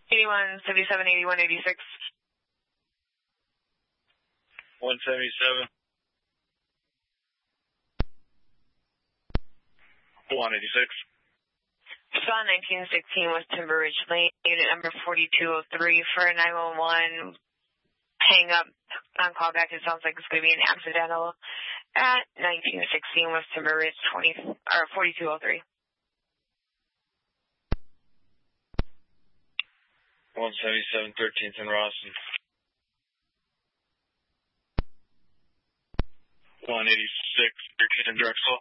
81, 77, 81, 86. 177. 186. Saw 1916 West Timber Ridge Lane, unit number 4203 for a 911. Hang up on callback. It sounds like it's going to be an accidental at 1916 West Timber Ridge 4203. 177 13th and Rawson. 186 13th and Drexel.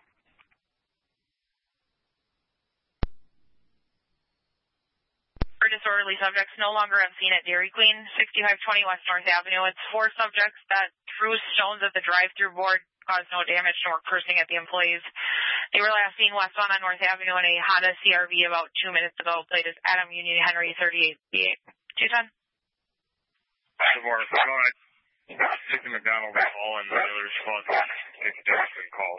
For disorderly subjects no longer on scene at Dairy Queen, 6520 West North Avenue. It's 4 subjects that threw stones at the drive-through board, caused no damage nor cursing at the employees. They were last seen westbound on North Avenue in a Honda CRV about 2 minutes ago. Plate is Adam Union Henry 38B8. 210. Good morning. Take the McDonald's call and the other response take the Dixon call.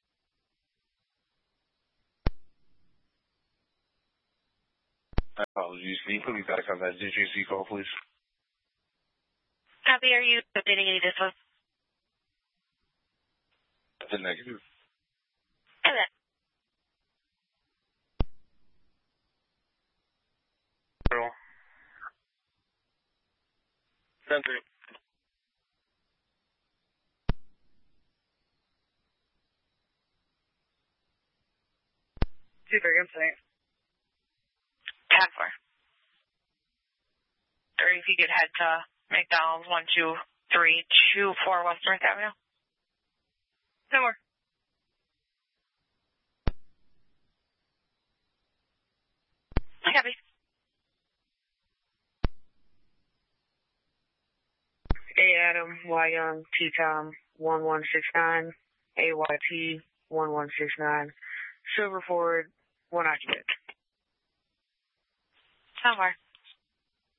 Apologies. Can you put me back on that DJC call, please? Copy. Are you updating any distance? The negative. Okay. Roll. 10-3. I'm saying. 10-4. Or if you could head to McDonald's 12324 West North Avenue. No more. Copy. A Adam, Y Young, T Tom 1169, AYT 1169, Silver Ford, 1 occupant. Somewhere.